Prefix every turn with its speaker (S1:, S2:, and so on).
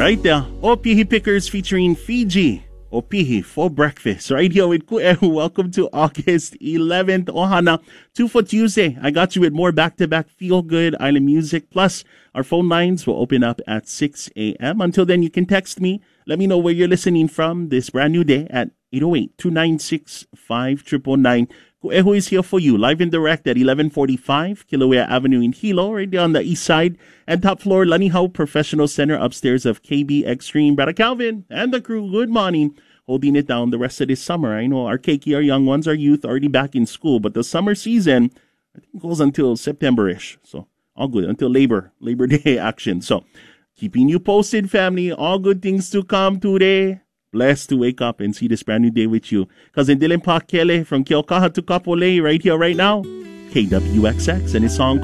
S1: Right there, Opihi Pickers featuring Fiji. Opihi for breakfast. Right here with Ku'ehu. Welcome to August 11th. Ohana, 2 for Tuesday. I got you with more back-to-back feel-good island music. Plus, our phone lines will open up at 6 a.m. Until then, you can text me. Let me know where you're listening from this brand new day at 808-296-5999. Ku'ehu is here for you, live and direct at 1145 Kilauea Avenue in Hilo, right there on the east side. And top floor, Lanihau Professional Center upstairs of KB Extreme. Brother Calvin and the crew, good morning. Holding it down the rest of this summer. I know our keiki, our young ones, our youth already back in school. But the summer season, I think, goes until September-ish. So, all good, until Labor Day action. So, keeping you posted, family. All good things to come today. Blessed to wake up and see this brand new day with you. Cousin Dylan Pakele from Keokaha to Kapolei right here, right now. KWXX and his song